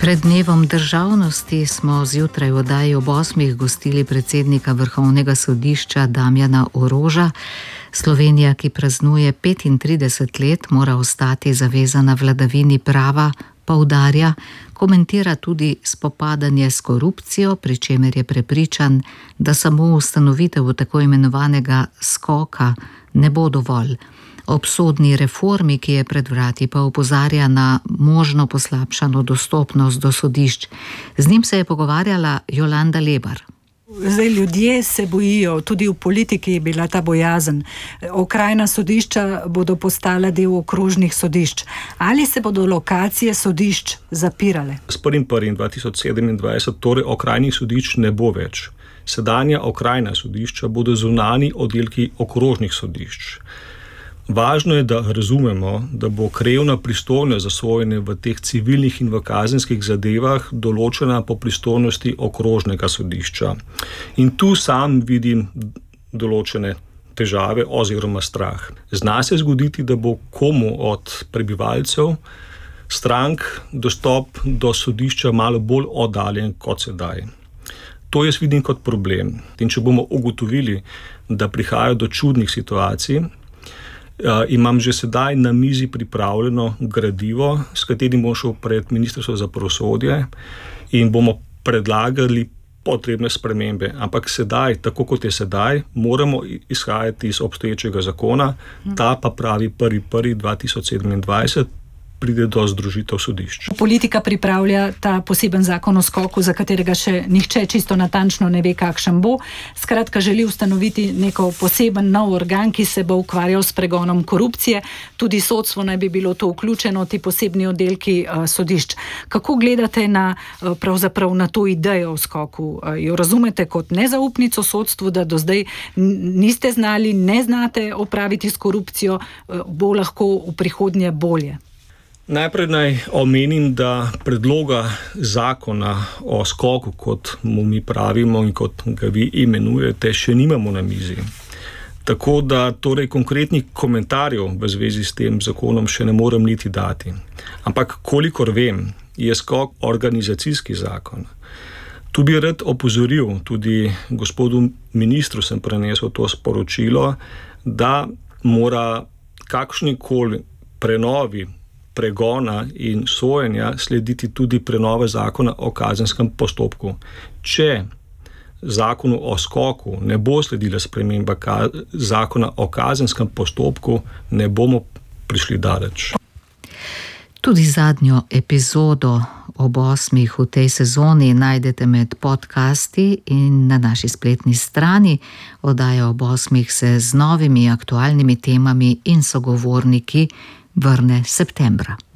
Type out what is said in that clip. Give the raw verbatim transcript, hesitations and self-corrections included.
Pred dnevom državnosti smo zjutraj v oddaji ob osmih gostili predsednika Vrhovnega sodišča Damjana Oroža. Slovenija, ki praznuje petintrideset let, mora ostati zavezana vladavini prava, poudarja, komentira tudi spopadanje s korupcijo, pri čemer je prepričan, da samo ustanovitev tako imenovanega skoka ne bo dovolj. Ob sodni reformi, ki je pred vrati, pa opozarja na možno poslabšano dostopnost do sodišč. Z njim se je pogovarjala Jolanda Lebar. Zdaj, ljudje se bojijo, tudi v politiki je bila ta bojazen. Okrajna sodišča bodo postala del okrožnih sodišč. Ali se bodo lokacije sodišč zapirale? S prvim prvim dva tisoč sedemindvajset torej okrajnih sodišč ne bo več. Sedanja okrajna sodišča bodo zunanji oddelki okrožnih sodišč. Važno je, da razumemo, da bo krajevna pristojnost za sojenje v teh civilnih in v kazenskih zadevah določena po pristojnosti okrožnega sodišča. In tu sam vidim določene težave oziroma strah. Zna se zgoditi, da bo komu od prebivalcev strank dostop do sodišča malo bolj oddaljen kot sedaj. To jaz vidim kot problem. In če bomo ugotovili, da prihaja do čudnih situacij, Uh, imam že sedaj na mizi pripravljeno gradivo, s katerim bom šel pred Ministrstvo za pravosodje in bomo predlagali potrebne spremembe. Ampak sedaj, tako kot je sedaj, moramo izhajati iz obstoječega zakona, ta pa pravi prvi prvem dva tisoč sedemindvajset pride do združitev sodišč. Politika pripravlja ta poseben zakon o skoku, za katerega še nihče čisto natančno ne ve, kakšen bo. Skratka, želi ustanoviti neko poseben nov organ, ki se bo ukvarjal s pregonom korupcije. Tudi sodstvo naj bi bilo to vključeno, ti posebni oddelki uh, sodišč. Kako gledate na, uh, pravzaprav na to idejo o skoku? Uh, jo razumete kot nezaupnico sodstvu, da do zdaj niste znali, ne znate opraviti s korupcijo, uh, bo lahko v prihodnje bolje? Najprej naj omenim, da predloga zakona o skoku, kot mu mi pravimo in kot ga vi imenujete, še nimamo na mizi. Tako da torej konkretnih komentarjev v zvezi s tem zakonom še ne morem niti dati. Ampak kolikor vem, je skok organizacijski zakon. Tu bi rad opozoril, tudi gospodu ministru sem prenesel to sporočilo, da mora kakšnikoli prenovi pregona in sojenja slediti tudi prenove zakona o kazenskem postopku. Če zakonu o skoku ne bo sledila sprememba ka- zakona o kazenskem postopku, ne bomo prišli daleč. Tudi zadnjo epizodo ob osmih v tej sezoni najdete med podcasti in na naši spletni strani. Oddaja ob osmih se z novimi aktualnimi temami in sogovorniki vrne septembra.